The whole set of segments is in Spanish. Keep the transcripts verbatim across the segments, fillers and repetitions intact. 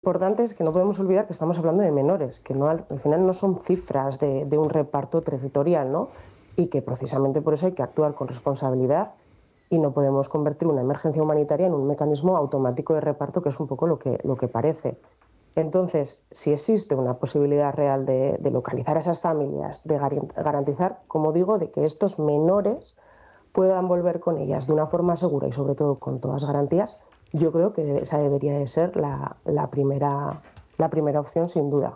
Importante es que no podemos olvidar que estamos hablando de menores, que no, al, al final no son cifras de, de un reparto territorial, ¿no? Y que precisamente por eso hay que actuar con responsabilidad y no podemos convertir una emergencia humanitaria en un mecanismo automático de reparto, que es un poco lo que, lo que parece. Entonces, si existe una posibilidad real de, de localizar a esas familias, de garantizar, como digo, de que estos menores puedan volver con ellas de una forma segura y sobre todo con todas garantías, yo creo que esa debería de ser la, la, primera, la primera opción, sin duda.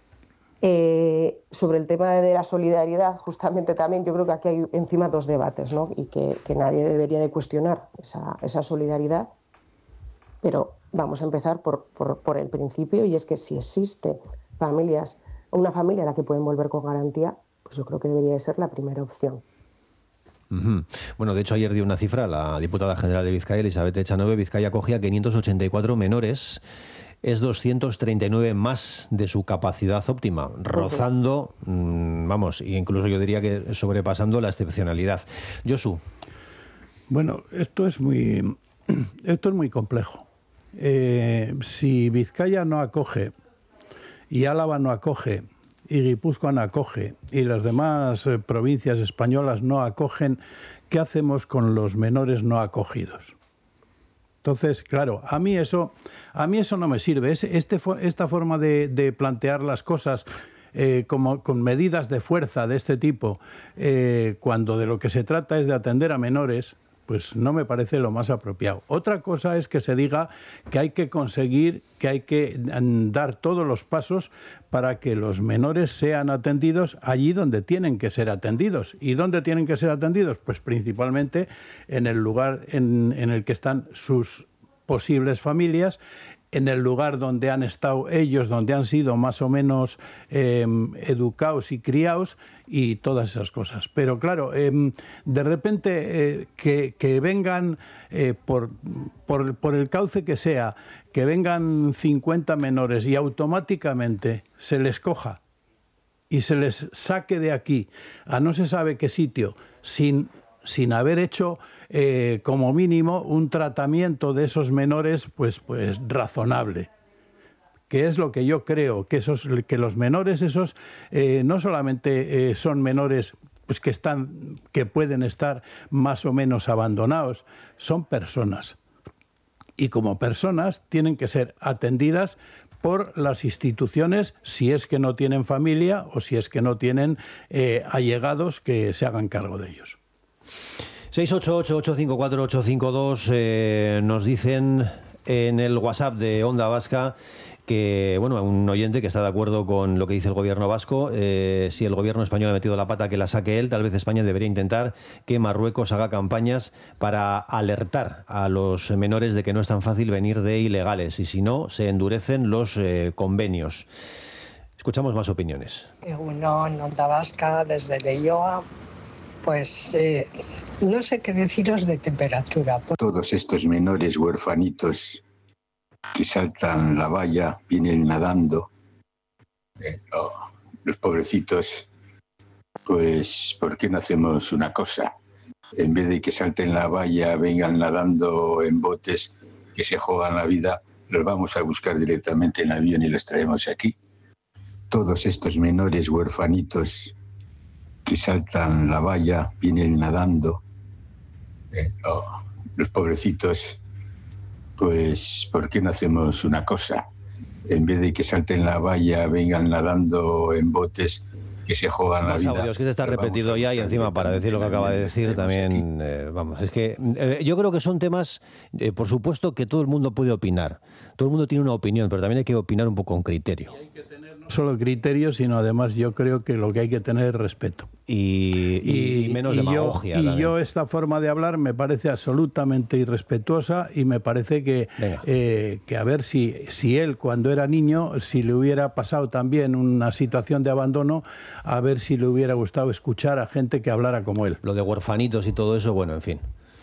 Eh, sobre el tema de la solidaridad, justamente también yo creo que aquí hay encima dos debates, ¿no? Y que, que nadie debería de cuestionar esa, esa solidaridad, pero vamos a empezar por, por, por el principio, y es que si existe familias, una familia a la que pueden volver con garantía, pues yo creo que debería de ser la primera opción. Uh-huh. Bueno, de hecho ayer dio una cifra la diputada general de Vizcaya, Elizabeth Echanove. Vizcaya acogía quinientos ochenta y cuatro menores, es doscientos treinta y nueve más de su capacidad óptima, rozando, uh-huh. mmm, vamos, incluso yo diría que sobrepasando la excepcionalidad. Josu. Bueno, esto es muy, esto es muy complejo. Eh, si Vizcaya no acoge y Álava no acoge y Guipúzcoa no acoge y las demás eh, provincias españolas no acogen, ¿qué hacemos con los menores no acogidos? Entonces, claro, a mí eso, a mí eso no me sirve. Es, este, esta forma de, de plantear las cosas eh, como con medidas de fuerza de este tipo, eh, cuando de lo que se trata es de atender a menores, pues no me parece lo más apropiado. Otra cosa es que se diga que hay que conseguir, que hay que dar todos los pasos para que los menores sean atendidos allí donde tienen que ser atendidos. ¿Y dónde tienen que ser atendidos? Pues principalmente en el lugar en, en el que están sus posibles familias, en el lugar donde han estado ellos, donde han sido más o menos eh, educados y criados y todas esas cosas. Pero claro, eh, de repente eh, que, que vengan eh, por, por, por el cauce que sea, que vengan cincuenta menores y automáticamente se les coja y se les saque de aquí a no se sabe qué sitio sin... sin haber hecho eh, como mínimo un tratamiento de esos menores pues, pues razonable, que es lo que yo creo, que, esos, que los menores esos eh, no solamente eh, son menores pues, que, están, que pueden estar más o menos abandonados, son personas. Y como personas tienen que ser atendidas por las instituciones si es que no tienen familia o si es que no tienen eh, allegados que se hagan cargo de ellos. seis ocho ocho, ocho cinco cuatro, ocho cinco dos eh, nos dicen en el WhatsApp de Onda Vasca que, bueno, un oyente que está de acuerdo con lo que dice el gobierno vasco, eh, si el gobierno español ha metido la pata, que la saque él. Tal vez España debería intentar que Marruecos haga campañas para alertar a los menores de que no es tan fácil venir de ilegales y si no, se endurecen los eh, convenios. Escuchamos más opiniones. Uno en Onda Vasca, desde Leioa. Pues eh, no sé qué deciros de temperatura. Todos estos menores huerfanitos que saltan la valla, vienen nadando, eh, oh, los pobrecitos, pues ¿por qué no hacemos una cosa? En vez de que salten la valla, vengan nadando en botes, que se juegan la vida, los vamos a buscar directamente en avión y los traemos aquí. Todos estos menores huerfanitos que saltan la valla, vienen nadando, eh, oh, los pobrecitos, pues ¿por qué no hacemos una cosa? En vez de que salten la valla, vengan nadando en botes, que se juegan la vida. Audios, que este está repetido ya y encima para decir lo que acaba de decir también, eh, vamos, es que eh, yo creo que son temas, eh, por supuesto que todo el mundo puede opinar, todo el mundo tiene una opinión, pero también hay que opinar un poco con criterio. Y hay que tener no solo criterio, sino además yo creo que lo que hay que tener es respeto. Y, y, y menos y demagogia. Yo, y yo esta forma de hablar me parece absolutamente irrespetuosa y me parece que, eh, que a ver si, si él cuando era niño, si le hubiera pasado también una situación de abandono, a ver si le hubiera gustado escuchar a gente que hablara como él. Lo de huerfanitos y todo eso, bueno, en fin.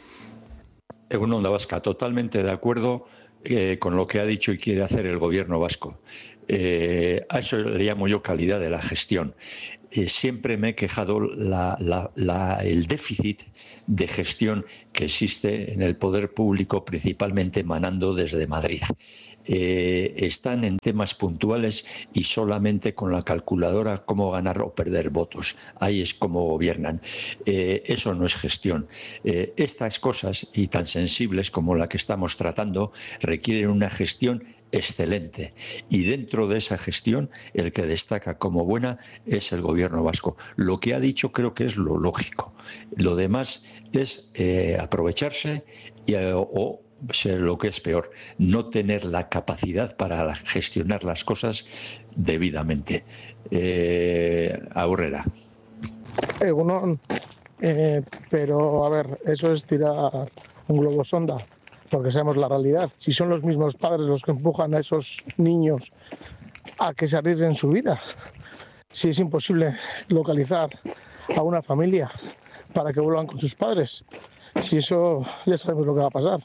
En Onda Vasca, totalmente de acuerdo eh, con lo que ha dicho y quiere hacer el gobierno vasco. Eh, a eso le llamo yo calidad de la gestión. Eh, siempre me he quejado la, la, la, el déficit de gestión que existe en el poder público, principalmente emanando desde Madrid. eh, están en temas puntuales y solamente con la calculadora cómo ganar o perder votos. Ahí es como gobiernan. Eh, eso no es gestión. Eh, estas cosas, y tan sensibles como la que estamos tratando, requieren una gestión excelente, y dentro de esa gestión el que destaca como buena es el gobierno vasco. Lo que ha dicho creo que es lo lógico. Lo demás es eh, aprovecharse y, eh, o lo que es peor, no tener la capacidad para gestionar las cosas debidamente. Eh, Aurrera. Eh, uno, eh, pero a ver, eso es tirar un globo sonda, porque sabemos la realidad. Si son los mismos padres los que empujan a esos niños a que se arriesguen su vida, si es imposible localizar a una familia para que vuelvan con sus padres, si eso ya sabemos lo que va a pasar,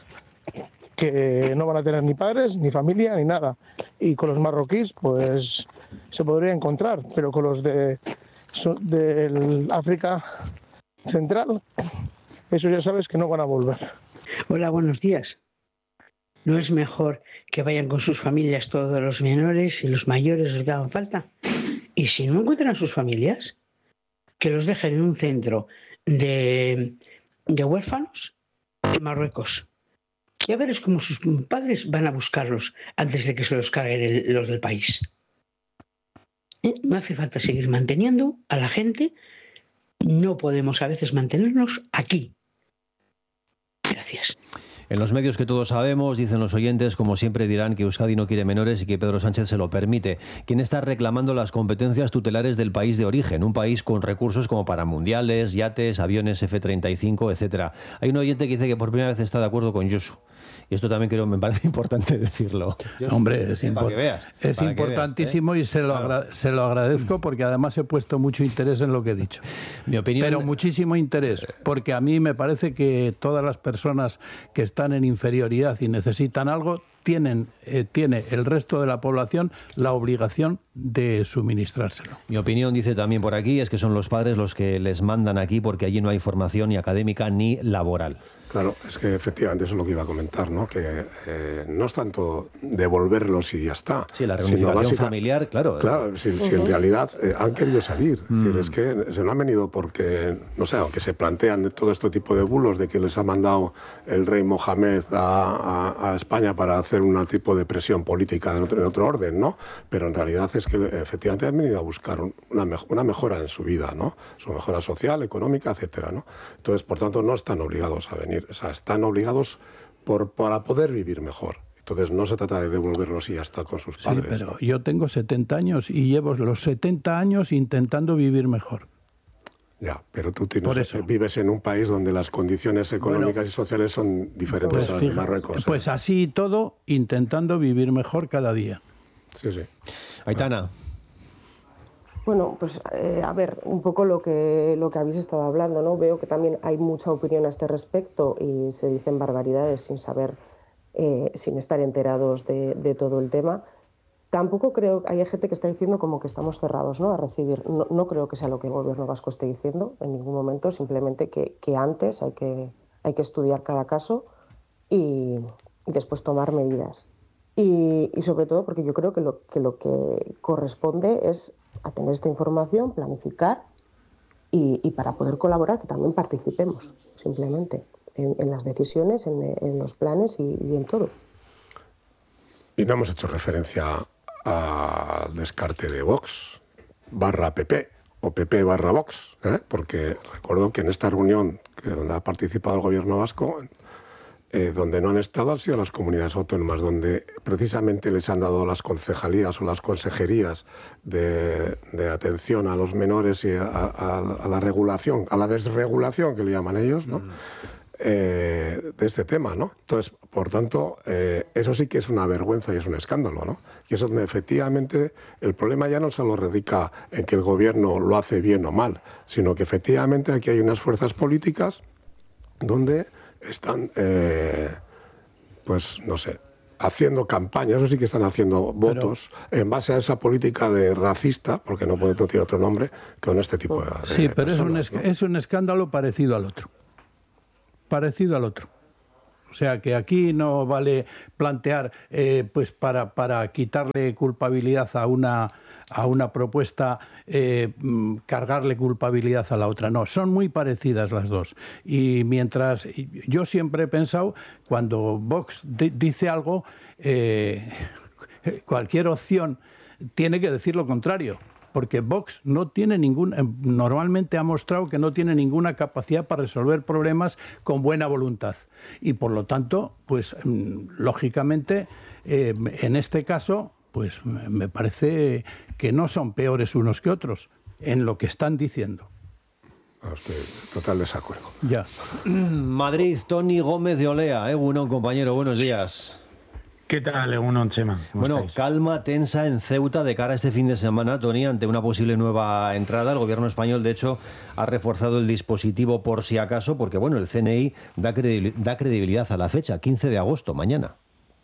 que no van a tener ni padres, ni familia, ni nada. Y con los marroquíes, pues se podría encontrar, pero con los de del África Central, eso ya sabes que no van a volver. Hola, buenos días. ¿No es mejor que vayan con sus familias todos los menores y los mayores los que hagan falta? Y si no encuentran a sus familias, que los dejen en un centro de, de huérfanos en Marruecos. Ya veréis cómo sus padres van a buscarlos antes de que se los carguen el, los del país. ¿Eh? No hace falta seguir manteniendo a la gente. No podemos a veces mantenernos aquí. Gracias. En los medios que todos sabemos, dicen los oyentes, como siempre dirán que Euskadi no quiere menores y que Pedro Sánchez se lo permite. ¿Quién está reclamando las competencias tutelares del país de origen? Un país con recursos como para mundiales, yates, aviones F treinta y cinco, etcétera. Hay un oyente que dice que por primera vez está de acuerdo con Yosu. Y esto también creo me parece importante decirlo. Yosu, Hombre, es, impor que veas, es importantísimo veas, ¿eh? y se lo, claro. se lo agradezco porque además he puesto mucho interés en lo que he dicho. Mi opinión... Pero muchísimo interés, porque a mí me parece que todas las personas que están en inferioridad y necesitan algo, tienen, eh, tiene el resto de la población la obligación de suministrárselo. Mi opinión, dice también por aquí, es que son los padres los que les mandan aquí porque allí no hay formación ni académica ni laboral. Claro, es que efectivamente eso es lo que iba a comentar, ¿no? Que eh, no es tanto devolverlos y ya está. Sí, la reunificación básica, familiar, claro. Claro, si, si en realidad eh, han querido salir. Mm. Es decir, es que se no han venido porque, no sé, aunque se plantean todo este tipo de bulos de que les ha mandado el rey Mohamed a, a, a España para hacer un tipo de presión política de otro, de otro orden, ¿no? Pero en realidad es que efectivamente han venido a buscar una, me, una mejora en su vida, ¿no? Su mejora social, económica, etcétera, ¿no? Entonces, por tanto, no están obligados a venir. O sea, están obligados por, para poder vivir mejor. Entonces no se trata de devolverlos y ya está con sus padres. Sí, pero ¿no? Yo tengo setenta años y llevo los setenta años intentando vivir mejor. Ya, pero tú tienes, vives en un país donde las condiciones económicas bueno, y sociales son diferentes pues, a las de Marruecos. ¿eh? Pues así y todo, intentando vivir mejor cada día. Sí, sí. Aitana. Bueno, pues eh, a ver, un poco lo que, lo que habéis estado hablando, ¿no? Veo que también hay mucha opinión a este respecto y se dicen barbaridades sin saber, eh, sin estar enterados de, de todo el tema. Tampoco creo, hay gente que está diciendo como que estamos cerrados, ¿no? a recibir. No, no creo que sea lo que el gobierno vasco esté diciendo en ningún momento, simplemente que, que antes hay que, hay que estudiar cada caso y, y después tomar medidas. Y, y sobre todo porque yo creo que lo, que lo que corresponde es a tener esta información, planificar y, y para poder colaborar, que también participemos, simplemente, en, en las decisiones, en, en los planes y, y en todo. Y no hemos hecho referencia al descarte de Vox barra P P o P P barra Vox, ¿eh? Porque recuerdo que en esta reunión que donde ha participado el gobierno vasco, eh, donde no han estado han sido las comunidades autónomas, donde precisamente les han dado las concejalías o las consejerías de, de atención a los menores y a, a, a la regulación, a la desregulación que le llaman ellos, ¿no? Mm. Eh, de este tema, ¿no? Entonces, por tanto, eh, eso sí que es una vergüenza y es un escándalo, ¿no? Y es donde efectivamente el problema ya no solo radica en que el gobierno lo hace bien o mal, sino que efectivamente aquí hay unas fuerzas políticas donde están, eh, pues, no sé, haciendo campaña, eso sí que están haciendo votos pero, en base a esa política de racista, porque no puede no tiene otro nombre, con este tipo de, de Sí, pero personas, es un, ¿no? es un escándalo parecido al otro. Parecido al otro. O O sea, que aquí no vale plantear, eh, pues para, para quitarle culpabilidad a una, a una propuesta, eh, cargarle culpabilidad a la otra. No, son muy parecidas las dos. Y mientras, yo siempre he pensado, cuando Vox d- dice algo, eh, cualquier opción tiene que decir lo contrario. Porque Vox no tiene ningún, normalmente ha mostrado que no tiene ninguna capacidad para resolver problemas con buena voluntad. Y por lo tanto, pues lógicamente, eh, en este caso, pues me parece que no son peores unos que otros en lo que están diciendo. Estoy total desacuerdo. Ya. Madrid, Tony Gómez de Olea. Eh, bueno, compañero, buenos días. ¿Qué tal, Egunon, Chema? Bueno, estáis? calma tensa en Ceuta de cara a este fin de semana, Tony, ante una posible nueva entrada. El gobierno español, de hecho, ha reforzado el dispositivo por si acaso, porque bueno, el C N I da credibilidad a la fecha, quince de agosto, mañana.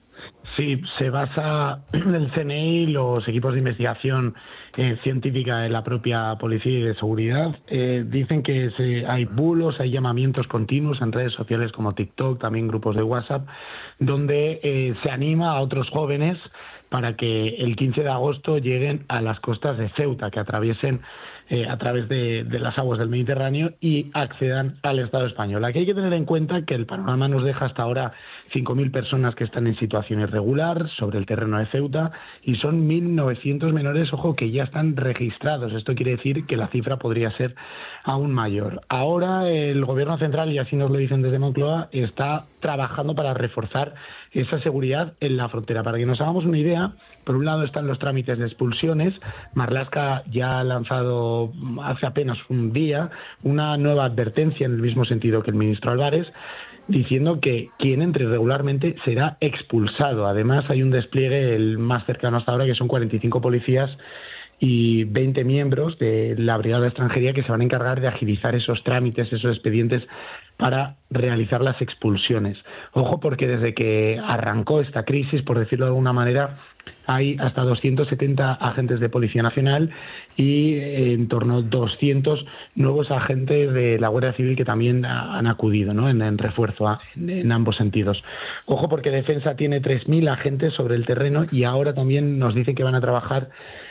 Sí, se basa el C N I, los equipos de investigación eh, científica de la propia policía y de seguridad. Eh, dicen que se, hay bulos, hay llamamientos continuos en redes sociales como TikTok, también grupos de WhatsApp, donde eh, se anima a otros jóvenes para que el quince de agosto lleguen a las costas de Ceuta, que atraviesen eh, a través de, de las aguas del Mediterráneo y accedan al Estado español. Aquí hay que tener en cuenta que el panorama nos deja hasta ahora cinco mil personas que están en situación irregular sobre el terreno de Ceuta y son mil novecientos menores, ojo, que ya están registrados. Esto quiere decir que la cifra podría ser aún mayor. Ahora el Gobierno central, y así nos lo dicen desde Moncloa, está trabajando para reforzar esa seguridad en la frontera. Para que nos hagamos una idea, por un lado están los trámites de expulsiones. Marlaska ya ha lanzado hace apenas un día una nueva advertencia en el mismo sentido que el ministro Álvarez, diciendo que quien entre irregularmente será expulsado. Además, hay un despliegue, el más cercano hasta ahora, que son cuarenta y cinco policías y veinte miembros de la Brigada de Extranjería que se van a encargar de agilizar esos trámites, esos expedientes para realizar las expulsiones. Ojo, porque desde que arrancó esta crisis, por decirlo de alguna manera, hay hasta doscientos setenta agentes de Policía Nacional y en torno a doscientos nuevos agentes de la Guardia Civil que también han acudido, ¿no?, en, en refuerzo en, en ambos sentidos. Ojo, porque Defensa tiene tres mil agentes sobre el terreno y ahora también nos dicen que van a trabajar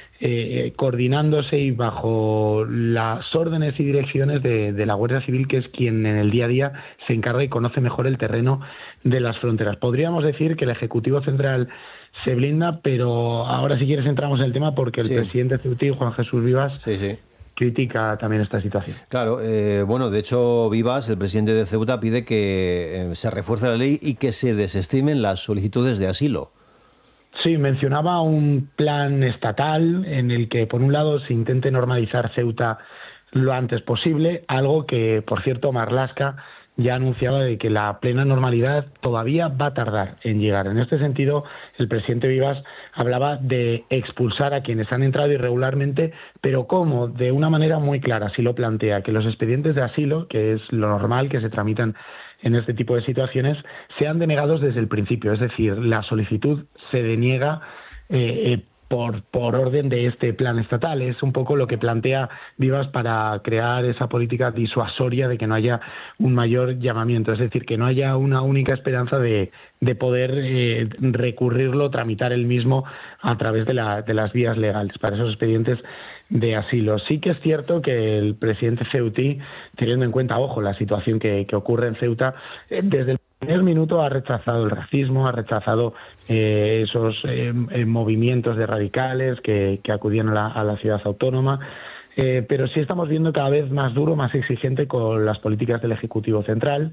Eh, coordinándose y bajo las órdenes y direcciones de, de la Guardia Civil, que es quien en el día a día se encarga y conoce mejor el terreno de las fronteras. Podríamos decir que el Ejecutivo Central se blinda, pero ahora si quieres entramos en el tema porque el sí. presidente ceutí, Juan Jesús Vivas, sí, sí. critica también esta situación. Claro, eh, bueno, de hecho Vivas, el presidente de Ceuta, pide que eh, se refuerce la ley y que se desestimen las solicitudes de asilo. Sí, mencionaba un plan estatal en el que, por un lado, se intente normalizar Ceuta lo antes posible, algo que, por cierto, Marlaska ya anunciaba de que la plena normalidad todavía va a tardar en llegar. En este sentido, el presidente Vivas hablaba de expulsar a quienes han entrado irregularmente, pero ¿cómo? De una manera muy clara, así lo plantea, que los expedientes de asilo, que es lo normal que se tramitan en este tipo de situaciones, sean denegados desde el principio. Es decir, la solicitud se deniega eh, eh, por, por orden de este plan estatal. Es un poco lo que plantea Vivas para crear esa política disuasoria de que no haya un mayor llamamiento. Es decir, que no haya una única esperanza de, de poder eh, recurrirlo, tramitar el mismo a través de, la, de las vías legales para esos expedientes de asilo. Sí que es cierto que el presidente ceutí, teniendo en cuenta, ojo, la situación que, que ocurre en Ceuta, eh, desde el primer minuto ha rechazado el racismo, ha rechazado eh, esos eh, eh, movimientos de radicales que, que acudían a la, a la ciudad autónoma, eh, pero sí estamos viendo cada vez más duro, más exigente con las políticas del Ejecutivo Central.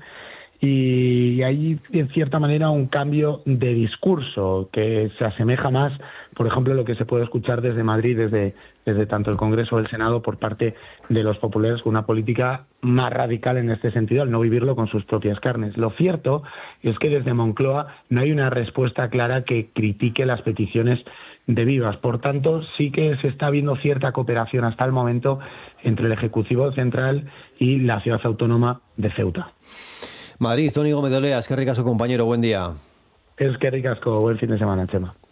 Y hay, en cierta manera, un cambio de discurso que se asemeja más, por ejemplo, a lo que se puede escuchar desde Madrid, desde, desde tanto el Congreso o el Senado, por parte de los populares, con una política más radical en este sentido, al no vivirlo con sus propias carnes. Lo cierto es que desde Moncloa no hay una respuesta clara que critique las peticiones de Vivas. Por tanto, sí que se está viendo cierta cooperación hasta el momento entre el Ejecutivo Central y la ciudad autónoma de Ceuta. Madrid, Tony Gómez de Olea, es que ricasco, compañero, buen día. Es que ricasco, buen fin de semana, Chema.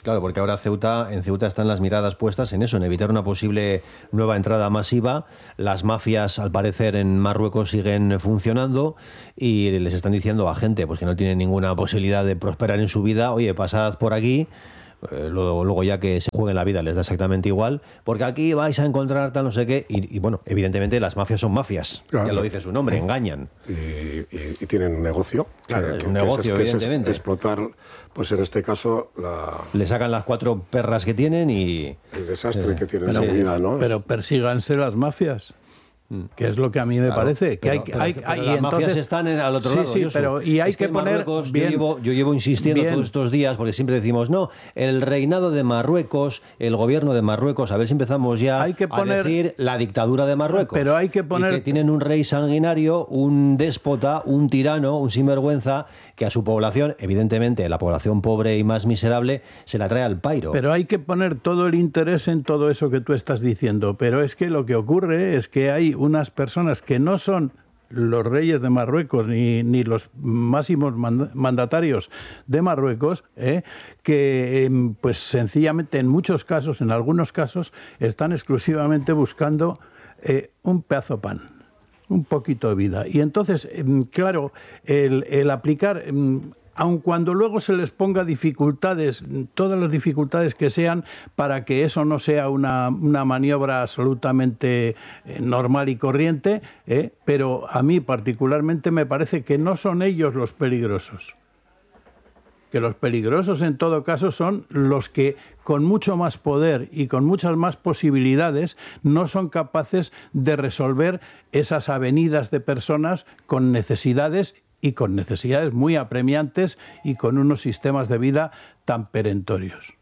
Claro, porque ahora Ceuta, en Ceuta están las miradas puestas en eso, en evitar una posible nueva entrada masiva. Las mafias, al parecer, en Marruecos siguen funcionando y les están diciendo a gente pues que no tiene ninguna posibilidad de prosperar en su vida, oye, pasad por aquí. Eh, luego, luego ya que se jueguen la vida les da exactamente igual, porque aquí vais a encontrar tal no sé qué, y, y bueno, evidentemente las mafias son mafias, claro, ya lo dice su nombre, engañan. Y, y, y tienen un negocio. Claro, que, es un que negocio, es, evidentemente. Es explotar, pues en este caso, la... Le sacan las cuatro perras que tienen y... El desastre eh, que tienen en pero, la vida, ¿no? Pero persíganse las mafias. Que es lo que a mí me claro, parece. Que pero, hay, pero, hay, pero hay, las entonces, mafias están en, al otro sí, lado. Sí, pero, y hay es que, que poner. Marruecos, Bien, yo, llevo, yo llevo insistiendo bien. todos estos días, porque siempre decimos, no, el reinado de Marruecos, el gobierno de Marruecos, a ver si empezamos ya hay que poner, a decir la dictadura de Marruecos. Pero hay que poner. Y que tienen un rey sanguinario, un déspota, un tirano, un sinvergüenza, que a su población, evidentemente, la población pobre y más miserable, se la trae al pairo. Pero hay que poner todo el interés en todo eso que tú estás diciendo. Pero es que lo que ocurre es que hay unas personas que no son los reyes de Marruecos ni, ni los máximos mandatarios de Marruecos, eh, que eh, pues sencillamente en muchos casos, en algunos casos, están exclusivamente buscando eh, un pedazo de pan, un poquito de vida. Y entonces, eh, claro, el, el aplicar... Eh, aun cuando luego se les ponga dificultades, todas las dificultades que sean, para que eso no sea una, una maniobra absolutamente normal y corriente, ¿eh? Pero a mí particularmente me parece que no son ellos los peligrosos. Que los peligrosos en todo caso son los que con mucho más poder y con muchas más posibilidades no son capaces de resolver esas avenidas de personas con necesidades y con necesidades muy apremiantes y con unos sistemas de vida tan perentorios.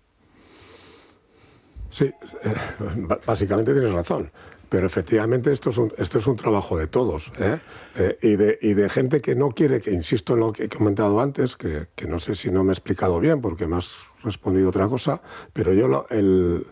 Sí, eh, básicamente tienes razón. Pero efectivamente esto es un, esto es un trabajo de todos, ¿eh? Eh, y, de, y de gente que no quiere, que insisto en lo que he comentado antes, que, que no sé si no me he explicado bien porque me has respondido otra cosa, pero yo lo, el,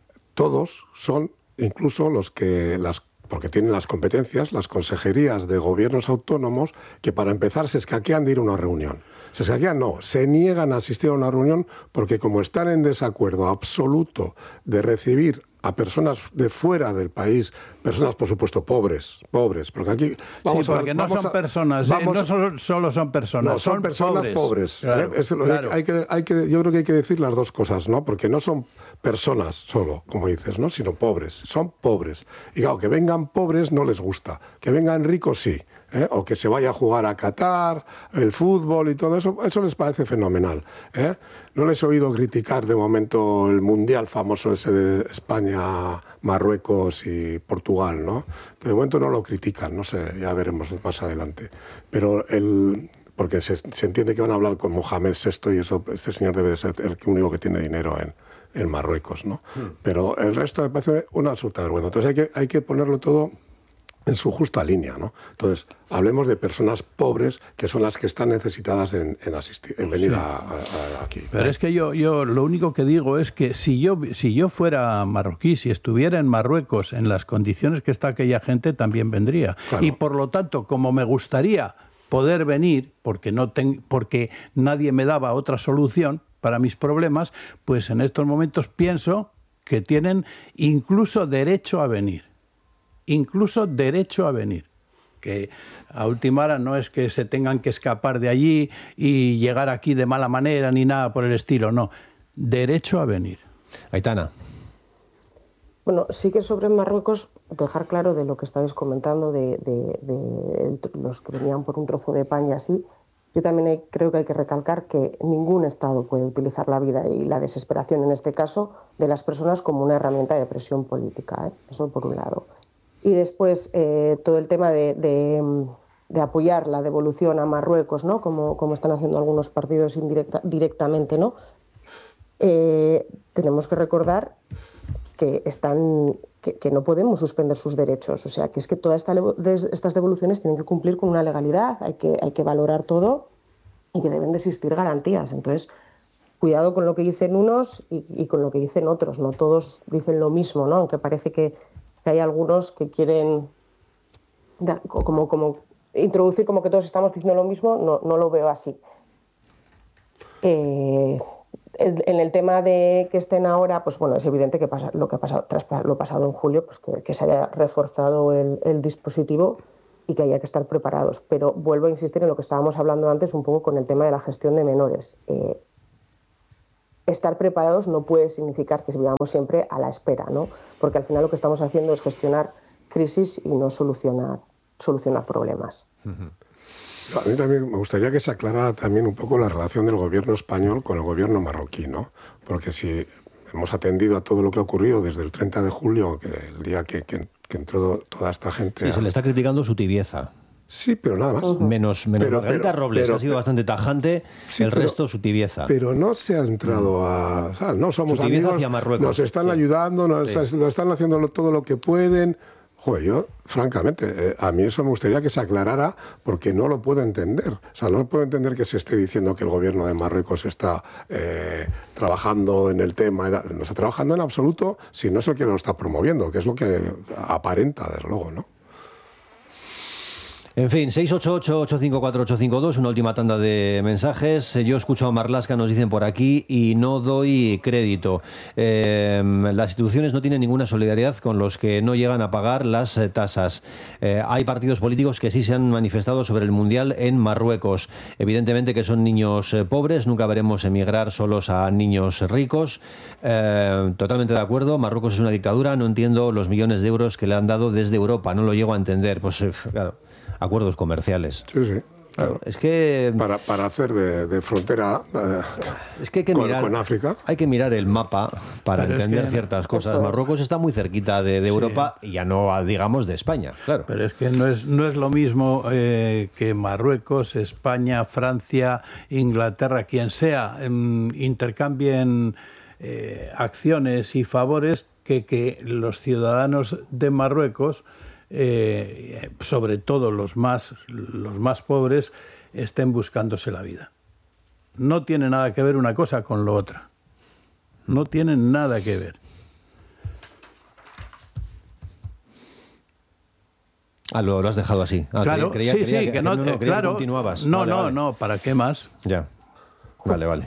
todos son incluso los que las porque tienen las competencias, las consejerías de gobiernos autónomos, que para empezar se escaquean de ir a una reunión. Se escaquean, no, se niegan a asistir a una reunión porque como están en desacuerdo absoluto de recibir a personas de fuera del país, personas por supuesto pobres, pobres, porque aquí vamos sí, porque a, no vamos son a, personas, vamos, eh, no solo, solo son personas, no, son, son personas pobres. pobres claro, ¿eh? es lo claro. hay que, hay que, yo creo que hay que decir las dos cosas, ¿no? Porque no son personas solo, como dices, ¿no? Sino pobres, son pobres. Y claro, que vengan pobres no les gusta, que vengan ricos sí. ¿Eh? O que se vaya a jugar a Qatar, el fútbol y todo eso, eso les parece fenomenal. ¿eh? No les he oído criticar de momento el mundial famoso ese de España, Marruecos y Portugal, ¿no? De momento no lo critican, no sé, ya veremos más adelante. Pero el... porque se, se entiende que van a hablar con Mohamed sexto y eso, este señor debe de ser el único que tiene dinero en, en Marruecos, ¿no? Mm. Pero el resto me parece una absoluta vergüenza. Entonces hay que, hay que ponerlo todo en su justa línea, ¿no? Entonces, hablemos de personas pobres que son las que están necesitadas en, en, asistir, en venir sí. a, a, a aquí. Pero es que yo, yo lo único que digo es que si yo, si yo fuera marroquí, si estuviera en Marruecos en las condiciones que está aquella gente, también vendría. Claro. Y por lo tanto, como me gustaría poder venir, porque, no ten, porque nadie me daba otra solución para mis problemas, pues en estos momentos pienso que tienen incluso derecho a venir. Incluso derecho a venir, que a última hora no es que se tengan que escapar de allí y llegar aquí de mala manera ni nada por el estilo, no, derecho a venir. Aitana. Bueno, sí que sobre Marruecos, dejar claro de lo que estabais comentando, de, de, de los que venían por un trozo de pan y así, yo también hay, creo que hay que recalcar que ningún Estado puede utilizar la vida y la desesperación, en este caso, de las personas como una herramienta de presión política, ¿eh? Eso por un lado. Y después eh, todo el tema de, de, de apoyar la devolución a Marruecos, ¿no? Como, como están haciendo algunos partidos indirecta, directamente, ¿no? Eh, tenemos que recordar que, están, que, que no podemos suspender sus derechos. O sea, que es que todas esta, estas devoluciones tienen que cumplir con una legalidad, hay que, hay que valorar todo y que deben de existir garantías. Entonces, cuidado con lo que dicen unos y, y con lo que dicen otros. No todos dicen lo mismo, ¿no? Aunque parece que que hay algunos que quieren como, como introducir como que todos estamos diciendo lo mismo, no, no lo veo así. Eh, en el tema de que estén ahora, pues bueno, es evidente que pasa, lo que ha pasado tras lo pasado en julio, pues que, que se haya reforzado el, el dispositivo y que haya que estar preparados. Pero vuelvo a insistir en lo que estábamos hablando antes un poco con el tema de la gestión de menores. Eh, estar preparados no puede significar que vivamos siempre a la espera, ¿no? Porque al final lo que estamos haciendo es gestionar crisis y no solucionar, solucionar problemas. Uh-huh. A mí también me gustaría que se aclarara también un poco la relación del gobierno español con el gobierno marroquí, ¿no? Porque si hemos atendido a todo lo que ha ocurrido desde el treinta de julio, que el día que, que, que entró toda esta gente... Sí, a... se le está criticando su tibieza. Sí, pero nada más. Uh-huh. Menos, menos pero, Margarita pero, Robles, pero, que ha sido pero, bastante tajante, sí, el pero, resto su tibieza. Pero no se ha entrado a... O sea, no somos su tibieza amigos, hacia Marruecos, nos están sí. ayudando, nos sí. lo están haciendo todo lo que pueden... Joder, yo, francamente, eh, a mí eso me gustaría que se aclarara porque no lo puedo entender. O sea, no puedo entender que se esté diciendo que el gobierno de Marruecos está eh, trabajando en el tema. No está trabajando en absoluto si no es el que lo está promoviendo, que es lo que aparenta, desde luego, ¿no? En fin, seis ocho ocho, ocho cinco cuatro, ocho cinco dos, una última tanda de mensajes. Yo escucho a Marlaska, nos dicen por aquí, y no doy crédito. Eh, las instituciones no tienen ninguna solidaridad con los que no llegan a pagar las eh, tasas. Eh, hay partidos políticos que sí se han manifestado sobre el Mundial en Marruecos. Evidentemente que son niños eh, pobres, nunca veremos emigrar solos a niños ricos. Eh, totalmente de acuerdo, Marruecos es una dictadura, no entiendo los millones de euros que le han dado desde Europa, no lo llego a entender. Pues eh, claro. Acuerdos comerciales. Sí, sí. Claro, es que para, para hacer de, de frontera eh, es que hay que con, mirar, con África. Hay que mirar el mapa para Pero entender es que, ciertas cosas. Marruecos está muy cerquita de, de sí. Europa y ya no digamos de España, claro. Pero es que no es, no es lo mismo eh, que Marruecos, España, Francia, Inglaterra, quien sea, eh, intercambien eh, acciones y favores que, que los ciudadanos de Marruecos, Eh, sobre todo los más, los más pobres, estén buscándose la vida. No tiene nada que ver una cosa con lo otra. No tienen nada que ver. Ah, lo, lo has dejado así. Ah, claro, creía, sí, creía sí, que, que no, no, no, claro, que continuabas. No, vale, no, vale. no, ¿para qué más? Ya. Vale, vale.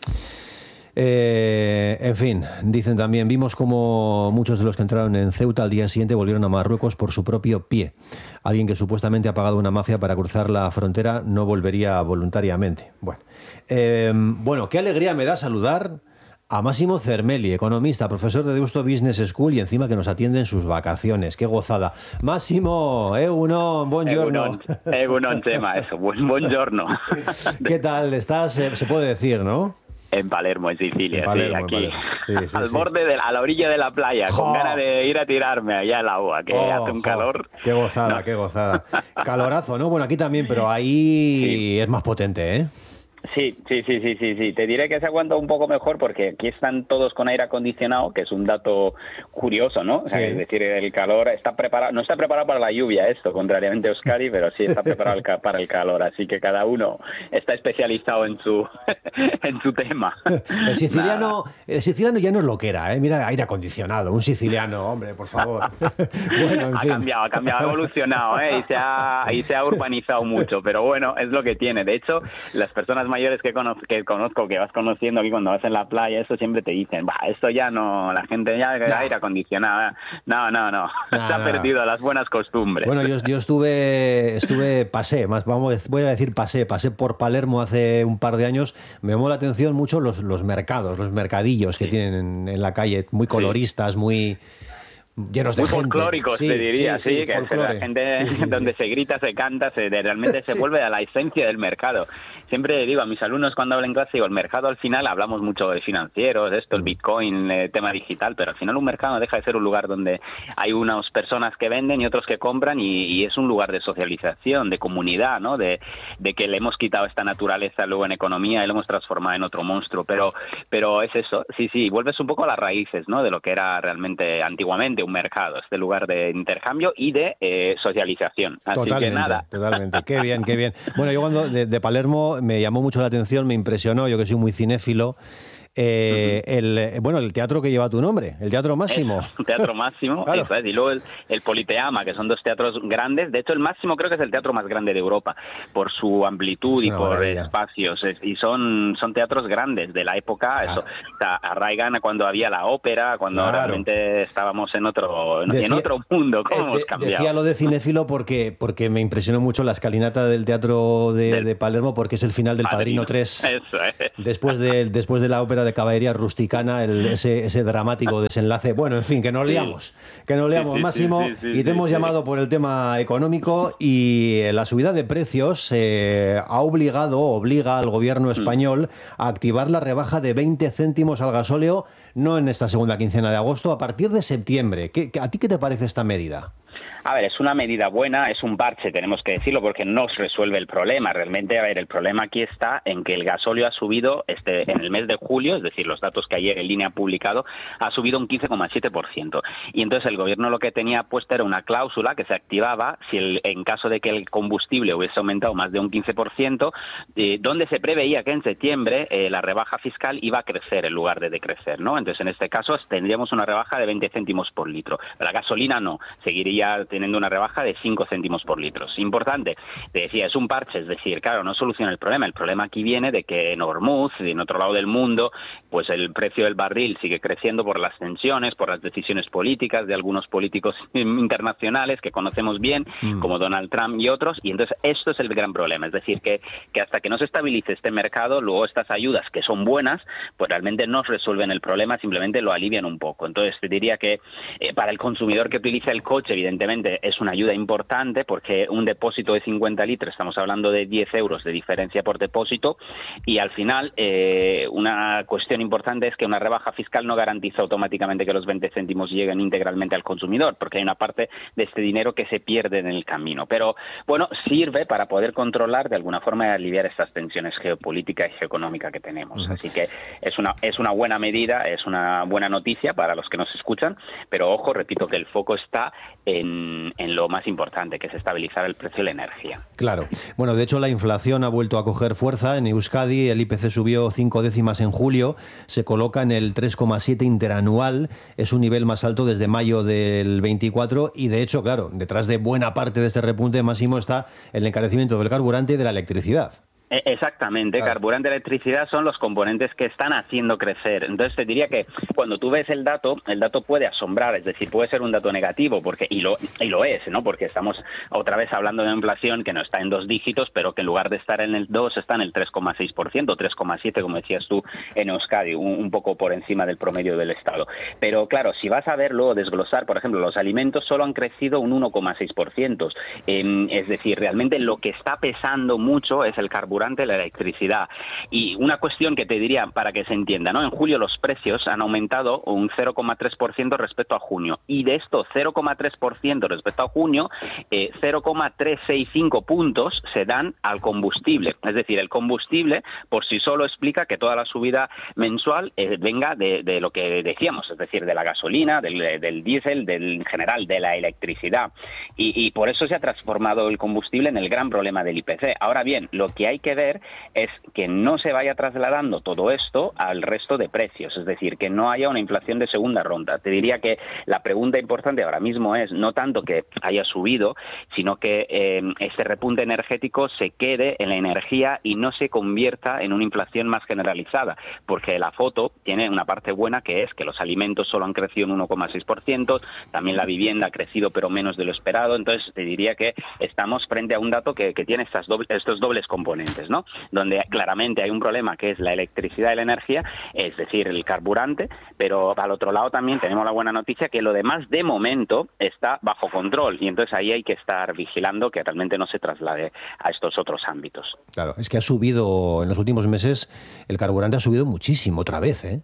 Eh, en fin, dicen también, vimos como muchos de los que entraron en Ceuta al día siguiente volvieron a Marruecos por su propio pie. Alguien que supuestamente ha pagado una mafia para cruzar la frontera no volvería voluntariamente. Bueno, eh, bueno, qué alegría me da saludar a Máximo Cermelli, economista, profesor de Deusto Business School y encima que nos atiende en sus vacaciones. ¡Qué gozada! Máximo, egunon, buongiorno. Egunon, egunon tema, eso, buen buongiorno. ¿Qué tal estás? Se puede decir, ¿no? En Palermo, en Sicilia, en Palermo, sí, aquí, sí, sí, al sí. borde, de, a la orilla de la playa, oh. con ganas de ir a tirarme allá al agua, que oh, hace un oh. calor. Qué gozada, no. qué gozada. Calorazo, ¿no? Bueno, aquí también, pero ahí sí. es más potente, ¿eh? Sí, sí, sí, sí, sí, sí. Te diré que se aguanta un poco mejor porque aquí están todos con aire acondicionado, que es un dato curioso, ¿no? O sea, sí. Es decir, el calor está preparado, no está preparado para la lluvia esto, contrariamente a Euskadi, pero sí está preparado para el calor, así que cada uno está especializado en su en su tema. El siciliano, el siciliano ya no es lo que era, ¿eh? Mira, aire acondicionado, un siciliano, hombre, por favor. Bueno, en fin. Ha cambiado, ha cambiado, ha evolucionado, ¿eh? Y se ha, y se ha urbanizado mucho, pero bueno, es lo que tiene. De hecho, las personas mayores que conozco, que conozco, que vas conociendo aquí cuando vas en la playa, eso siempre te dicen, bah, esto ya no, la gente ya no. aire acondicionado, no, no, no, no. se ha perdido las buenas costumbres. Bueno, yo, yo estuve, estuve, pasé, más vamos, voy a decir pasé, pasé por Palermo hace un par de años, me llamó la atención mucho los, los mercados, los mercadillos que sí. tienen en, en la calle, muy coloristas, sí. muy... llenos de muy gente. folclóricos, sí, te diría, sí, sí, sí que folclore. La gente sí, sí, donde sí. se grita, se canta, se realmente se sí. vuelve a la esencia del mercado. Siempre digo a mis alumnos cuando hablo en clase, digo, el mercado al final, hablamos mucho de financieros, de esto, el Bitcoin, el tema digital, pero al final un mercado deja de ser un lugar donde hay unas personas que venden y otros que compran y, y es un lugar de socialización, de comunidad, ¿no? De, de que le hemos quitado esta naturaleza luego en economía y lo hemos transformado en otro monstruo, pero pero es eso, sí, sí, vuelves un poco a las raíces, ¿no? De lo que era realmente antiguamente un mercado, este lugar de intercambio y de eh, socialización. Así totalmente, que nada. Totalmente, qué bien, qué bien. Bueno, yo cuando de, de Palermo me llamó mucho la atención, me impresionó, yo que soy muy cinéfilo, eh, el, bueno, el teatro que lleva tu nombre, el Teatro Máximo. El Teatro Máximo, claro. Eso es, y luego el, el Politeama, que son dos teatros grandes. De hecho, el Máximo creo que es el teatro más grande de Europa, por su amplitud y por maravilla. espacios. Y son, son teatros grandes de la época, claro. eso, o sea, arraigan a cuando había la ópera, cuando claro. realmente estábamos en otro, en, decía, en otro mundo. ¿Cómo eh, hemos cambiado? Decía lo de cinéfilo porque, porque me impresionó mucho la escalinata del Teatro de, del, de Palermo, porque es el final del Padrino, Padrino tres. Eso es. Después de, después de la ópera de caballería rusticana, el, ese, ese dramático desenlace. Bueno, en fin, que nos liamos. Sí. Que nos liamos, sí, sí, Máximo. Sí, sí, sí, y te sí, hemos sí. llamado por el tema económico, y la subida de precios eh, ha obligado, obliga al gobierno español a activar la rebaja de veinte céntimos al gasóleo, no en esta segunda quincena de agosto, a partir de septiembre. ¿Qué, ¿A ti qué te parece esta medida? A ver, es una medida buena, es un parche, tenemos que decirlo, porque no resuelve el problema. Realmente, a ver, el problema aquí está en que el gasóleo ha subido este en el mes de julio, es decir, los datos que ayer en línea ha publicado, ha subido un quince coma siete por ciento. Y entonces el gobierno lo que tenía puesta era una cláusula que se activaba si el, en caso de que el combustible hubiese aumentado más de un quince por ciento, eh, donde se preveía que en septiembre eh, la rebaja fiscal iba a crecer en lugar de decrecer, ¿no? Entonces, en este caso, tendríamos una rebaja de veinte céntimos por litro. La gasolina no, seguiría teniendo una rebaja de cinco céntimos por litro. Importante, te decía, es un parche, es decir, claro, no soluciona el problema. El problema aquí viene de que en Hormuz y en otro lado del mundo, pues el precio del barril sigue creciendo por las tensiones, por las decisiones políticas de algunos políticos internacionales que conocemos bien, mm. como Donald Trump y otros, y entonces esto es el gran problema. Es decir, que, que hasta que no se estabilice este mercado, luego estas ayudas, que son buenas, pues realmente no resuelven el problema, simplemente lo alivian un poco. Entonces te diría que eh, para el consumidor que utiliza el coche, evidentemente es una ayuda importante, porque un depósito de cincuenta litros, estamos hablando de diez euros de diferencia por depósito, y al final eh, una cuestión importante es que una rebaja fiscal no garantiza automáticamente que los veinte céntimos lleguen integralmente al consumidor, porque hay una parte de este dinero que se pierde en el camino. Pero bueno, sirve para poder controlar de alguna forma y aliviar estas tensiones geopolíticas y geoeconómicas que tenemos. Uh-huh. Así que es una, es una buena medida, es una buena noticia para los que nos escuchan, pero ojo, repito que el foco está en, en lo más importante, que es estabilizar el precio de la energía. Claro. Bueno, de hecho la inflación ha vuelto a coger fuerza. En Euskadi el I P C subió cinco décimas en julio, se coloca en el tres coma siete interanual, es un nivel más alto desde mayo del veinticuatro, y de hecho, claro, detrás de buena parte de este repunte, Máximo, está el encarecimiento del carburante y de la electricidad. Exactamente, claro. Carburante y electricidad son los componentes que están haciendo crecer. Entonces te diría que cuando tú ves el dato, el dato puede asombrar, es decir, puede ser un dato negativo, porque y lo y lo es, ¿no? Porque estamos otra vez hablando de una inflación que no está en dos dígitos, pero que en lugar de estar en el dos está en el tres coma seis por ciento, tres coma siete por ciento, como decías tú, en Euskadi, un, un poco por encima del promedio del Estado. Pero claro, si vas a verlo, desglosar, por ejemplo, los alimentos solo han crecido un uno coma seis por ciento. Eh, es decir, realmente lo que está pesando mucho es el carburante, la electricidad. Y una cuestión que te diría para que se entienda, ¿no? En julio los precios han aumentado un cero coma tres por ciento respecto a junio, y de estos cero coma tres por ciento respecto a junio, eh, cero coma trescientos sesenta y cinco puntos se dan al combustible. Es decir, el combustible por sí solo explica que toda la subida mensual eh, venga de, de lo que decíamos, es decir, de la gasolina, del, del diésel, del en general de la electricidad. Y, y por eso se ha transformado el combustible en el gran problema del I P C. Ahora bien, lo que hay que ver es que no se vaya trasladando todo esto al resto de precios, es decir, que no haya una inflación de segunda ronda. Te diría que la pregunta importante ahora mismo es no tanto que haya subido, sino que eh, este repunte energético se quede en la energía y no se convierta en una inflación más generalizada, porque la foto tiene una parte buena, que es que los alimentos solo han crecido en uno coma seis por ciento, también la vivienda ha crecido pero menos de lo esperado. Entonces te diría que estamos frente a un dato que, que tiene estas doble, estos dobles componentes, ¿no? Donde claramente hay un problema que es la electricidad y la energía, es decir, el carburante, pero al otro lado también tenemos la buena noticia que lo demás de momento está bajo control, y entonces ahí hay que estar vigilando que realmente no se traslade a estos otros ámbitos. Claro, es que ha subido en los últimos meses, el carburante ha subido muchísimo otra vez, ¿eh?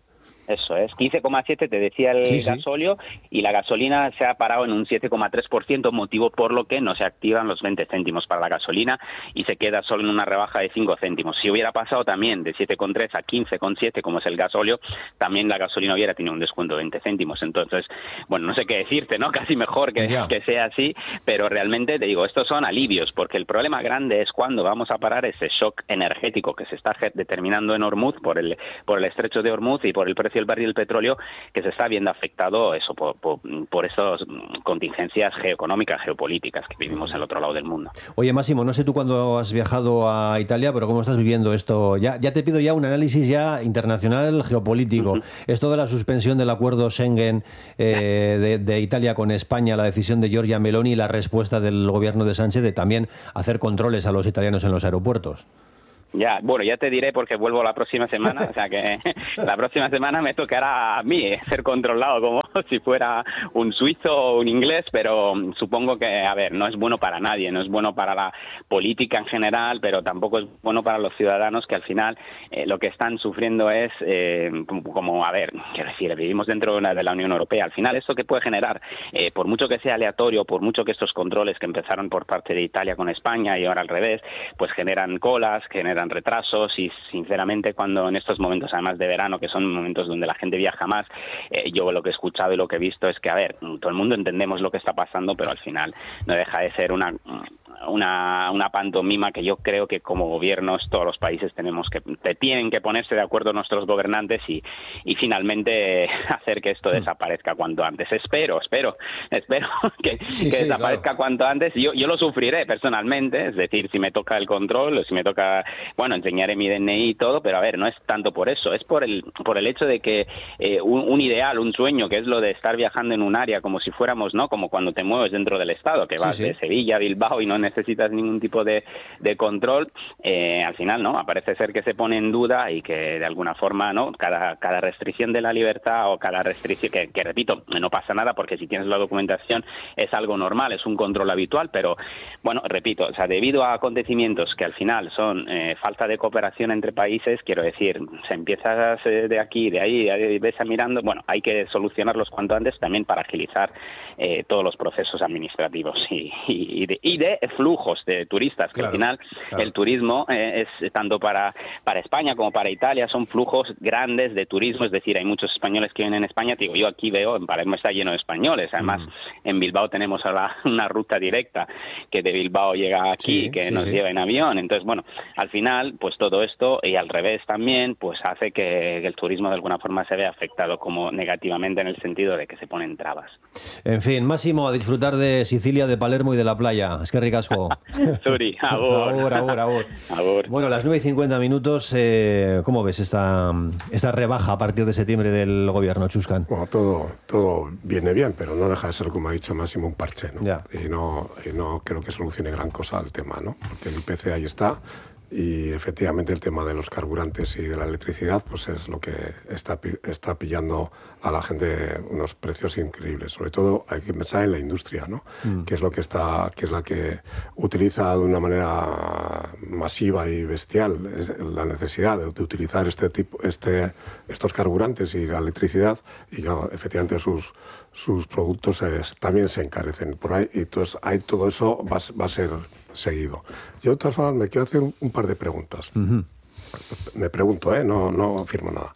Eso es, quince coma siete te decía el sí, sí. gasóleo, y la gasolina se ha parado en un siete coma tres por ciento, motivo por lo que no se activan los veinte céntimos para la gasolina y se queda solo en una rebaja de cinco céntimos. Si hubiera pasado también de siete coma tres a quince coma siete, como es el gasóleo, también la gasolina hubiera tenido un descuento de veinte céntimos. Entonces, bueno, no sé qué decirte, ¿no? Casi mejor que, que sea así, pero realmente te digo, estos son alivios, porque el problema grande es cuando vamos a parar ese shock energético que se está determinando en Hormuz por el, por el estrecho de Hormuz y por el precio el barril del petróleo, que se está viendo afectado eso por, por, por esas contingencias geoeconómicas, geopolíticas que vivimos al otro lado del mundo. Oye, Máximo, no sé tú cuándo has viajado a Italia, pero ¿cómo estás viviendo esto? Ya, ya te pido ya un análisis ya internacional geopolítico. Uh-huh. Esto de la suspensión del acuerdo Schengen eh, de, de Italia con España, la decisión de Giorgia Meloni y la respuesta del gobierno de Sánchez de también hacer controles a los italianos en los aeropuertos. Ya, bueno, ya te diré porque vuelvo la próxima semana, o sea que la próxima semana me tocará a mí eh, ser controlado como si fuera un suizo o un inglés, pero supongo que, a ver, no es bueno para nadie, no es bueno para la política en general, pero tampoco es bueno para los ciudadanos que al final eh, lo que están sufriendo es eh, como, como, a ver, quiero decir, vivimos dentro de la, de la Unión Europea, al final esto que puede generar, eh, por mucho que sea aleatorio, por mucho que estos controles que empezaron por parte de Italia con España y ahora al revés, pues generan colas, generan retrasos y sinceramente cuando en estos momentos además de verano, que son momentos donde la gente viaja más, eh, yo lo que he escuchado y lo que he visto es que, a ver, todo el mundo entendemos lo que está pasando, pero al final no deja de ser una una una pantomima que yo creo que como gobiernos todos los países tenemos que te tienen que ponerse de acuerdo nuestros gobernantes y y finalmente hacer que esto desaparezca cuanto antes. Espero, espero, espero que, sí, que sí, desaparezca claro. cuanto antes. Yo yo lo sufriré personalmente, es decir, si me toca el control, si me toca, bueno, enseñaré mi D N I y todo, pero a ver, no es tanto por eso, es por el por el hecho de que eh, un, un ideal, un sueño, que es lo de estar viajando en un área como si fuéramos, ¿no? Como cuando te mueves dentro del estado, que vas sí, sí. de Sevilla a Bilbao y no necesitas ningún tipo de, de control, eh, al final, ¿no? Parece ser que se pone en duda y que de alguna forma, ¿no? Cada, cada restricción de la libertad o cada restricción, que, que repito, no pasa nada porque si tienes la documentación es algo normal, es un control habitual, pero bueno, repito, o sea, debido a acontecimientos que al final son eh, falta de cooperación entre países, quiero decir, se empieza de aquí, de ahí, de ahí ves a mirando, bueno, hay que solucionarlos cuanto antes también para agilizar eh, todos los procesos administrativos y, y, y, de, y de flujos de turistas, que claro, al final claro. el turismo eh, es tanto para, para España como para Italia, son flujos grandes de turismo, es decir, hay muchos españoles que vienen en España, digo, yo aquí veo, en Palermo está lleno de españoles, además mm. en Bilbao tenemos ahora una ruta directa que de Bilbao llega aquí, sí, que sí, nos sí. lleva en avión, entonces, bueno, al final, pues todo esto, y al revés también, pues hace que el turismo de alguna forma se vea afectado como negativamente en el sentido de que se ponen trabas. En fin, Máximo, a disfrutar de Sicilia, de Palermo y de la playa. Es que ricasco. Suri, agur. Agur, agur, agur. Agur. Bueno, a las nueve y cincuenta minutos, eh, ¿cómo ves esta, esta rebaja a partir de septiembre del gobierno, Chuscan? Bueno, todo, todo viene bien, pero no deja de ser, como ha dicho Máximo, un parche, ¿no? Ya. Y no, y no creo que solucione gran cosa al tema, ¿no? Porque el I P C ahí está. Y efectivamente el tema de los carburantes y de la electricidad pues es lo que está, está pillando a la gente unos precios increíbles. Sobre todo hay que pensar en la industria, ¿no? Mm. que es lo que está, que es la que utiliza de una manera masiva y bestial es la necesidad de, de utilizar este tipo, este, estos carburantes y la electricidad, y claro, efectivamente sus sus productos es, también se encarecen por ahí, y entonces hay, todo eso va, va a ser seguido. Yo de todas formas me quiero hacer un, un par de preguntas. Uh-huh. Me pregunto, ¿eh? no, no afirmo nada.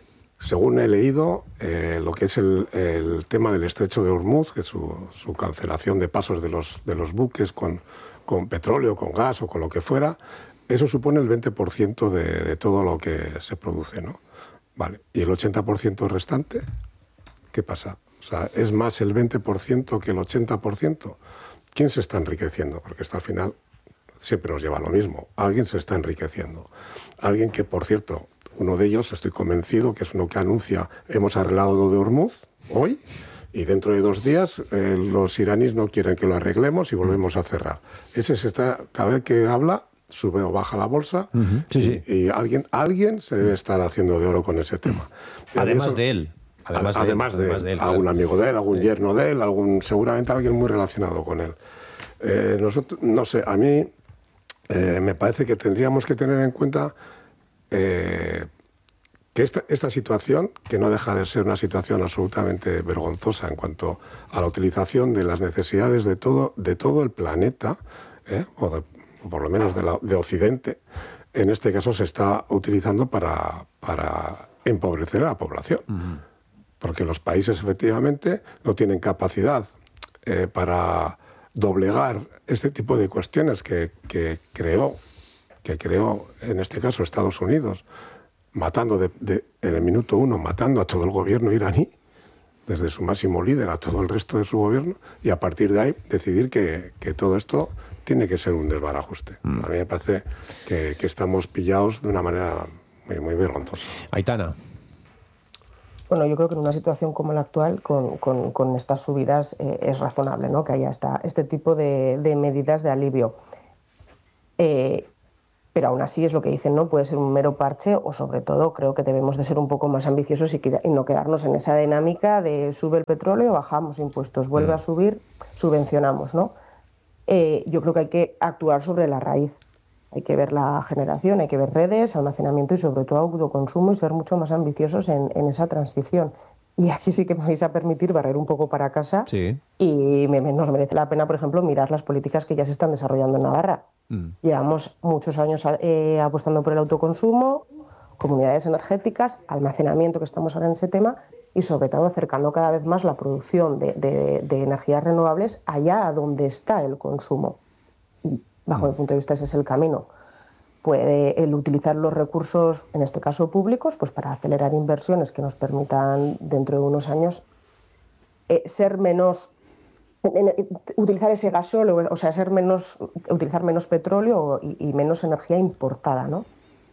Según he leído, eh, lo que es el, el tema del estrecho de Hormuz, que es su, su cancelación de pasos de los, de los buques con, con petróleo, con gas o con lo que fuera, eso supone el veinte por ciento de, de todo lo que se produce, ¿no? Vale. ¿Y el ochenta por ciento restante? ¿Qué pasa? O sea, ¿es más el veinte por ciento que el ochenta por ciento? ¿Quién se está enriqueciendo? Porque esto al final siempre nos lleva a lo mismo. Alguien se está enriqueciendo. Alguien que, por cierto, uno de ellos, estoy convencido, que es uno que anuncia, hemos arreglado lo de Hormuz hoy, y dentro de dos días eh, los iraníes no quieren que lo arreglemos y volvemos a cerrar. Ese se está, cada vez que habla, sube o baja la bolsa, uh-huh. sí, sí. y, y alguien, alguien se debe estar haciendo de oro con ese tema. Además eso, de él. Además, además, de, de, además de él, algún claro. amigo de él, algún sí. yerno de él, algún seguramente alguien muy relacionado con él. Eh, nosotros, no sé, a mí eh, me parece que tendríamos que tener en cuenta eh, que esta, esta situación, que no deja de ser una situación absolutamente vergonzosa en cuanto a la utilización de las necesidades de todo, de todo el planeta, ¿eh? o, de, o por lo menos de, la, de Occidente, en este caso se está utilizando para, para empobrecer a la población. Uh-huh. Porque los países efectivamente no tienen capacidad eh, para doblegar este tipo de cuestiones que, que, creó, que creó, en este caso, Estados Unidos, matando de, de, en el minuto uno, matando a todo el gobierno iraní, desde su máximo líder a todo el resto de su gobierno, y a partir de ahí decidir que, que todo esto tiene que ser un desbarajuste. Mm. A mí me parece que, que estamos pillados de una manera muy, muy vergonzosa. Aitana. Bueno, yo creo que en una situación como la actual, con, con, con estas subidas, eh, es razonable, ¿no?, que haya esta, este tipo de, de medidas de alivio. Eh, pero aún así es lo que dicen, ¿no? Puede ser un mero parche, o sobre todo creo que debemos de ser un poco más ambiciosos y, y no quedarnos en esa dinámica de sube el petróleo, bajamos impuestos, vuelve mm. a subir, subvencionamos, ¿no? Eh, yo creo que hay que actuar sobre la raíz. Hay que ver la generación, hay que ver redes, almacenamiento y sobre todo autoconsumo y ser mucho más ambiciosos en, en esa transición. Y aquí sí que me vais a permitir barrer un poco para casa sí. y me, nos merece la pena, por ejemplo, mirar las políticas que ya se están desarrollando en Navarra. Mm. Llevamos muchos años eh, apostando por el autoconsumo, comunidades energéticas, almacenamiento, que estamos ahora en ese tema, y sobre todo acercando cada vez más la producción de, de, de energías renovables allá donde está el consumo. Y bajo mm. mi punto de vista ese es el camino. Puede el utilizar los recursos, en este caso públicos, pues para acelerar inversiones que nos permitan dentro de unos años eh, ser menos, en, en, utilizar ese gasóleo, o sea, ser menos, utilizar menos petróleo y, y menos energía importada, ¿no?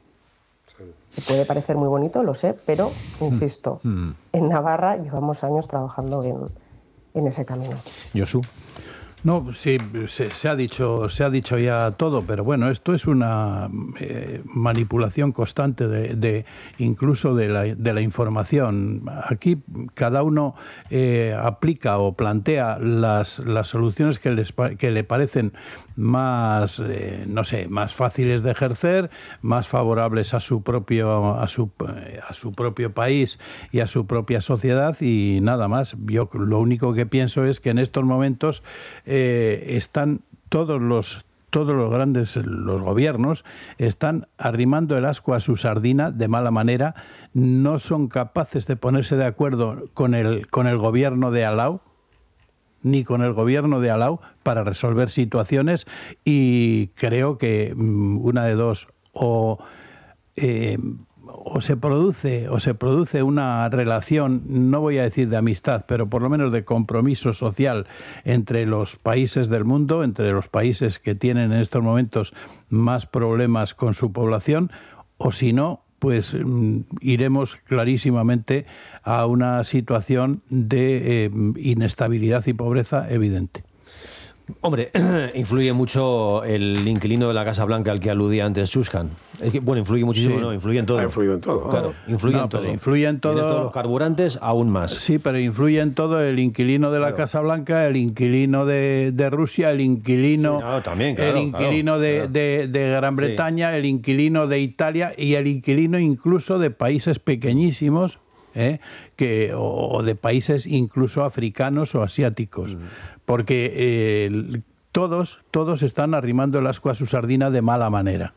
Sí. Puede parecer muy bonito, lo sé, pero insisto, mm. en Navarra llevamos años trabajando en, en ese camino. Josu. No, sí, se, se ha dicho, se ha dicho ya todo, pero bueno, esto es una eh, manipulación constante de, de incluso de la, de la información. Aquí cada uno eh, aplica o plantea las, las soluciones que, les, que le parecen más, eh, no sé, más fáciles de ejercer, más favorables a su propio, a su, a su propio país y a su propia sociedad y nada más. Yo lo único que pienso es que en estos momentos Eh, están todos los todos los grandes los gobiernos están arrimando el ascua a su sardina de mala manera, no son capaces de ponerse de acuerdo con el con el gobierno de Alau ni con el gobierno de Alau para resolver situaciones y creo que una de dos o eh, o se produce o se produce una relación, no voy a decir de amistad, pero por lo menos de compromiso social entre los países del mundo, entre los países que tienen en estos momentos más problemas con su población, o si no, pues mm, iremos clarísimamente a una situación de eh, inestabilidad y pobreza evidente. Hombre, influye mucho el inquilino de la Casa Blanca al que aludía antes Suskan. Es que, bueno, influye muchísimo, sí. ¿no? Influye en todo. Ha influido en todo. Claro, influye no, en todo. Influye en todo. En todos los carburantes, aún más. Sí, pero influye en todo el inquilino de la claro. Casa Blanca, el inquilino de, de Rusia, el inquilino, sí, no, también, claro, el inquilino claro, de, claro. De, de Gran Bretaña, sí. el inquilino de Italia y el inquilino incluso de países pequeñísimos. ¿Eh? Que, o, o de países incluso africanos o asiáticos, mm. porque eh, todos, todos están arrimando el ascua a su sardina de mala manera.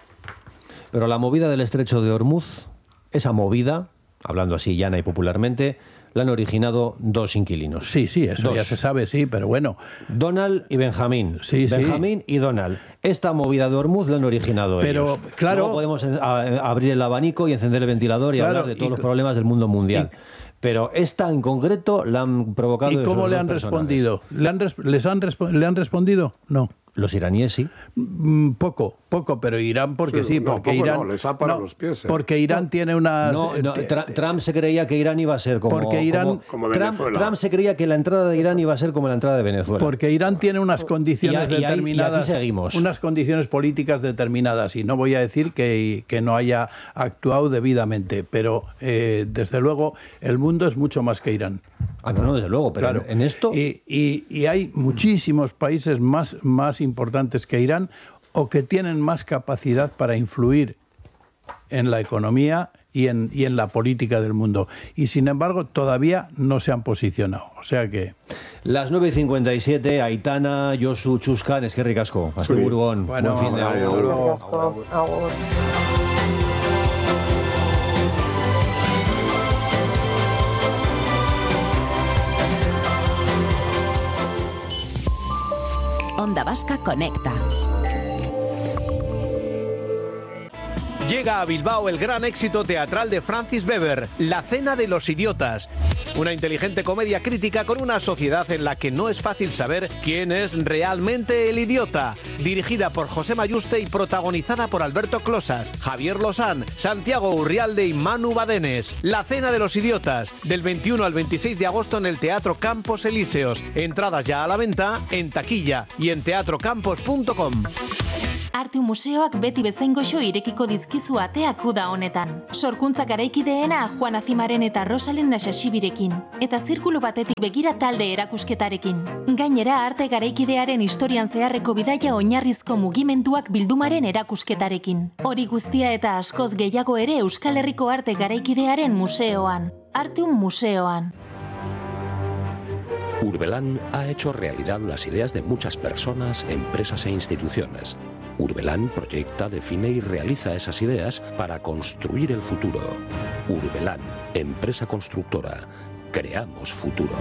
Pero la movida del estrecho de Hormuz, esa movida, hablando así llana y popularmente, la han originado dos inquilinos. Sí, sí, eso dos. Ya se sabe, sí, pero bueno. Donald y Benjamín. Sí, Benjamín sí. y Donald. Esta movida de Hormuz la han originado pero, ellos. Claro. Luego podemos abrir el abanico y encender el ventilador y claro, hablar de todos y, los problemas del mundo mundial. Y, pero esta en concreto la han provocado. ¿Y cómo le han respondido? ¿Le han, les han, ¿Le han respondido? No. Los iraníes sí. Mm, poco, poco, pero Irán porque sí, sí no, porque poco Irán no, les ha parado no, los pies. ¿eh? Porque Irán no, tiene unas no, no, tra Trump se creía que Irán iba a ser como porque Irán como, como Trump, Trump se creía que la entrada de Irán iba a ser como la entrada de Venezuela. Porque Irán tiene unas condiciones y, y determinadas, y aquí seguimos. unas condiciones políticas determinadas y no voy a decir que, que no haya actuado debidamente, pero eh, desde luego el mundo es mucho más que Irán. Ah, no, no, desde luego, pero claro. en esto... Y, y, y hay muchísimos países más, más importantes que Irán o que tienen más capacidad para influir en la economía y en, y en la política del mundo. Y sin embargo, todavía no se han posicionado. O sea que... Las nueve y cincuenta y siete, Aitana, Josu, Chuscan, Eskerrik asko. Hasta Burgón. Bueno, buen fin de agur. Agur. Onda Vasca Conecta. Llega a Bilbao el gran éxito teatral de Francis Weber, La Cena de los Idiotas. Una inteligente comedia crítica con una sociedad en la que no es fácil saber quién es realmente el idiota. Dirigida por José Mayuste y protagonizada por Alberto Closas, Javier Lozán, Santiago Urrialde y Manu Badenes. La Cena de los Idiotas, del veintiuno al veintiséis de agosto en el Teatro Campos Elíseos. Entradas ya a la venta en taquilla y en teatro campos punto com. Arte museoak beti bezain goxo irekiko dizkizu ateak uda honetan. Sorkuntza garaikideena Juan Azimaren eta Rosalenda Xaxibirekin, eta zirkulu batetik begira talde erakusketarekin. Gainera, arte garaikidearen historian zeharreko bidaia oinarrizko mugimenduak bildumaren erakusketarekin. Hori guztia eta askoz gehiago ere Euskal Herriko arte garaikidearen museoan. Arteum museoan. Urbelán ha hecho realidad las ideas de muchas personas, empresas e instituciones. Urbelán proyecta, define y realiza esas ideas para construir el futuro. Urbelán, empresa constructora. Creamos futuro.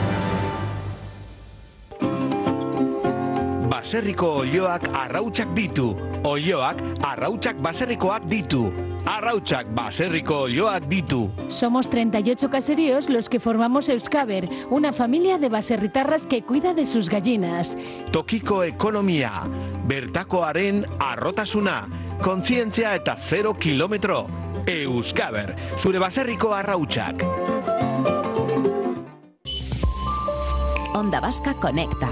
Baserriko olioak arrautsak ditu. Olioak arrautsak baserrikoak ditu. Arrautsak baserriko olioak ditu. Somos treinta y ocho caseríos los que formamos Euskaber, una familia de baserritarras que cuida de sus gallinas. Tokiko ekonomia, bertakoaren arrotasuna, kontzientzia eta zero kilometro. Euskaber, zure baserriko arrautsak. Onda Vasca Conecta.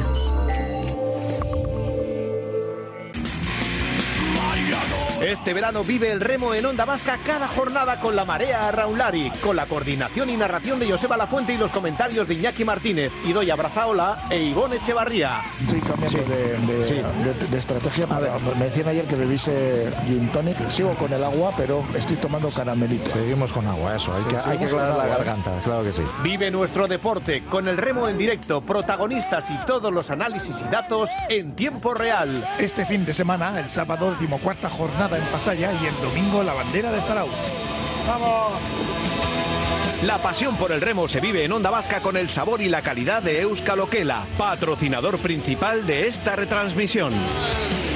Este verano vive el remo en Onda Vasca cada jornada con la Marea Arraunlari, con la coordinación y narración de Joseba Lafuente y los comentarios de Iñaki Martínez, Idoia Brazaola e Ivonne Echevarría. Sí, cambiando sí. De, de, sí. de, de estrategia. A ver, me decían ayer que bebiese gin tonic. Sigo con el agua, pero estoy tomando caramelito. Seguimos con agua, eso. Hay sí, que, hay que aclarar la garganta, claro que sí. Vive nuestro deporte con el remo en directo, protagonistas y todos los análisis y datos en tiempo real. Este fin de semana, el sábado, decimocuarta jornada en Pasaya y el domingo la bandera de Zarautz. ¡Vamos! La pasión por el remo se vive en Onda Vasca con el sabor y la calidad de Euskal Okela, patrocinador principal de esta retransmisión.